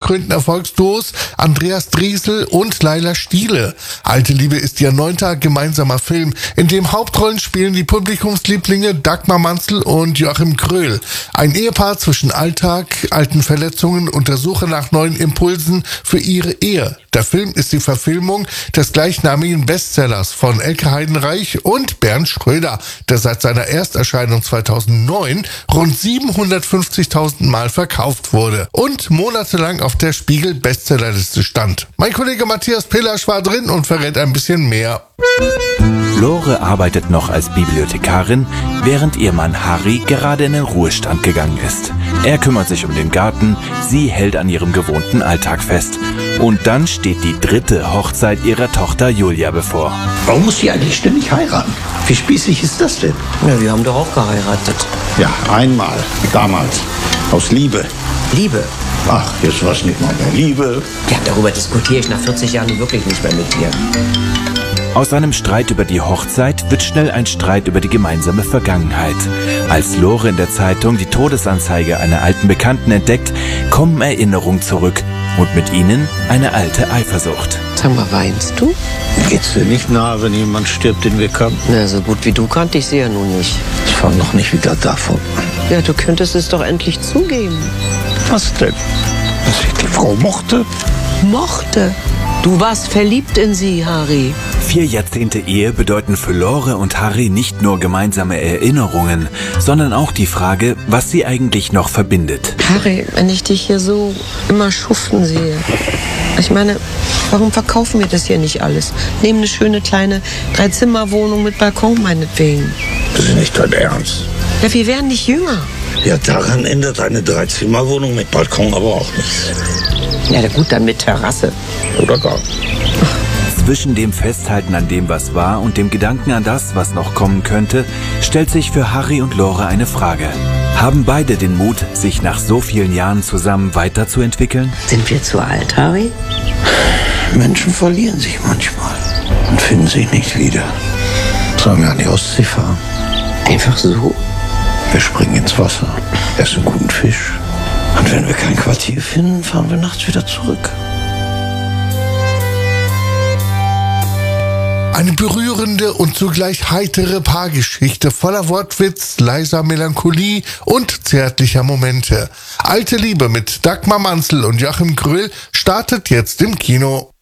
preisgekrönten Erfolgsduos Andreas Driesel und Laila Stiele. Alte Liebe ist ihr 9. gemeinsamer Film, in dem Hauptrollen spielen die Publikumslieblinge Dagmar Manzel und Joachim Kröll. Ein Ehepaar zwischen Alltag, alten Verletzungen und der Suche nach neuen Impulsen für ihre Ehe. Der Film ist die Verfilmung des gleichnamigen Bestsellers von Elke Heidenreich und Bernd Schröder, der seit seiner Ersterscheinung 2009 rund 750.000 Mal verkauft wurde und monatelang auf der Spiegel-Bestsellerliste stand. Mein Kollege Matthias Pillasch war drin und verrät ein bisschen mehr. Lore arbeitet noch als Bibliothekarin, während ihr Mann Harry gerade in den Ruhestand gegangen ist. Er kümmert sich um den Garten, sie hält an ihrem gewohnten Alltag fest. Und dann steht die 3. Hochzeit ihrer Tochter Julia bevor. Warum muss sie eigentlich ständig heiraten? Wie spießig ist das denn? Ja, wir haben doch auch geheiratet. Ja, einmal, damals, aus Liebe. Liebe? Ach, jetzt war's nicht mal mehr Liebe. Ja, darüber diskutiere ich nach 40 Jahren wirklich nicht mehr mit dir. Aus einem Streit über die Hochzeit wird schnell ein Streit über die gemeinsame Vergangenheit. Als Lore in der Zeitung die Todesanzeige einer alten Bekannten entdeckt, kommen Erinnerungen zurück und mit ihnen eine alte Eifersucht. Sag mal, weinst du? Geht's dir nicht nahe, wenn jemand stirbt, den wir kannten? Na, so gut wie du kannte ich sie ja nun nicht. Ich fang noch nicht wieder davon an. Ja, du könntest es doch endlich zugeben. Was denn? Dass ich die Frau mochte? Mochte? Du warst verliebt in sie, Harry. 4 Jahrzehnte Ehe bedeuten für Lore und Harry nicht nur gemeinsame Erinnerungen, sondern auch die Frage, was sie eigentlich noch verbindet. Harry, wenn ich dich hier so immer schuften sehe. Ich meine, warum verkaufen wir das hier nicht alles? Nehmen eine schöne kleine 3-Zimmer-Wohnung mit Balkon meinetwegen. Das ist nicht dein Ernst. Ja, wir werden nicht jünger. Ja, daran ändert eine 3-Zimmer-Wohnung mit Balkon aber auch nichts. Ja, gut, dann mit Terrasse. Oder gar nicht. Zwischen dem Festhalten an dem, was war, und dem Gedanken an das, was noch kommen könnte, stellt sich für Harry und Lore eine Frage. Haben beide den Mut, sich nach so vielen Jahren zusammen weiterzuentwickeln? Sind wir zu alt, Harry? Menschen verlieren sich manchmal und finden sich nicht wieder. Sollen wir an die Ostsee fahren? Einfach so? Wir springen ins Wasser, essen guten Fisch. Und wenn wir kein Quartier finden, fahren wir nachts wieder zurück. Eine berührende und zugleich heitere Paargeschichte voller Wortwitz, leiser Melancholie und zärtlicher Momente. Alte Liebe mit Dagmar Manzel und Joachim Kröll startet jetzt im Kino.